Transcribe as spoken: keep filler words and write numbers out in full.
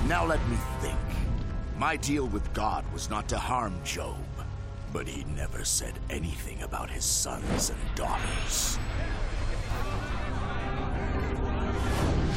Now let me think. My deal with God was not to harm Job, but he never said anything about his sons and daughters.